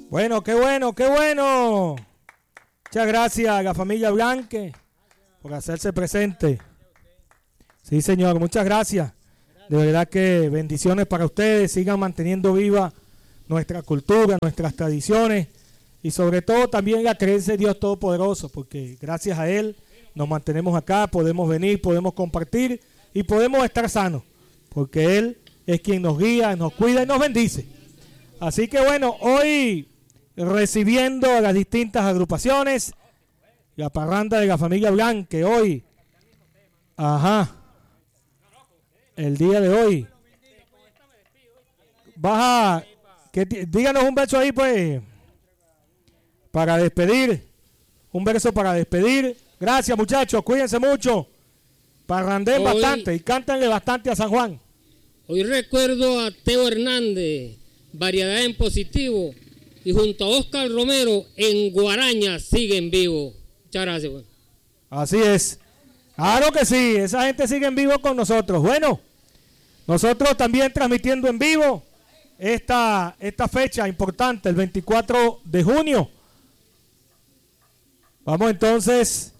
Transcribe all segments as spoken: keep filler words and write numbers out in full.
Bueno, qué bueno, qué bueno. Muchas gracias a la familia Blanque por hacerse presente. Sí, señor, muchas gracias. De verdad que bendiciones para ustedes. Sigan manteniendo viva nuestra cultura, nuestras tradiciones y sobre todo también la creencia de Dios Todopoderoso, porque gracias a Él nos mantenemos acá, podemos venir, podemos compartir y podemos estar sanos, porque Él es quien nos guía, nos cuida y nos bendice. Así que bueno, hoy recibiendo a las distintas agrupaciones, la parranda de la familia Blanque, hoy, ajá, el día de hoy, baja, que díganos un verso ahí pues, para despedir, un verso para despedir. Gracias muchachos, cuídense mucho, parrandeen bastante y cántenle bastante a San Juan. Hoy recuerdo a Teo Hernández, variedad en positivo, y junto a Oscar Romero en Guaraña siguen vivos. Muchas gracias. Bueno. Así es. Claro que sí, esa gente sigue en vivo con nosotros. Bueno, nosotros también transmitiendo en vivo esta, esta fecha importante, el veinticuatro de junio. Vamos entonces.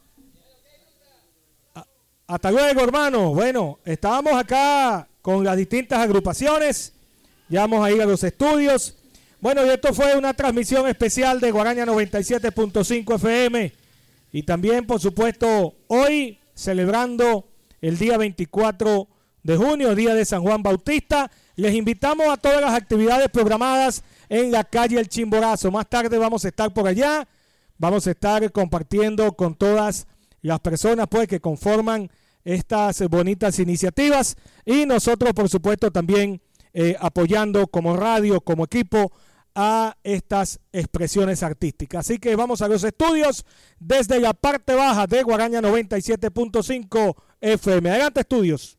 A, hasta luego, hermano. Bueno, estábamos acá con las distintas agrupaciones. Ya vamos a ir a los estudios. Bueno, y esto fue una transmisión especial de Guaraña noventa y siete punto cinco F M. Y también, por supuesto, hoy celebrando el día veinticuatro de junio, día de San Juan Bautista. Les invitamos a todas las actividades programadas en la calle El Chimborazo. Más tarde vamos a estar por allá. Vamos a estar compartiendo con todas las personas pues que conforman estas bonitas iniciativas. Y nosotros, por supuesto, también eh, apoyando como radio, como equipo, a estas expresiones artísticas. Así que vamos a los estudios desde la parte baja de Guaraña noventa y siete punto cinco F M. Adelante, estudios.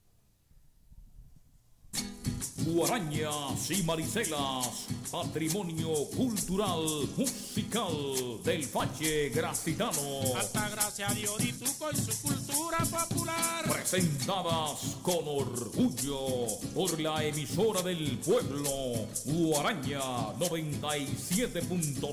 Guarañas y Maricelas, patrimonio cultural, musical del Valle Gracitano. Alta gracia a Dios y tú con su cultura popular. Presentadas con orgullo por la emisora del pueblo, Guaraña noventa y siete punto cinco.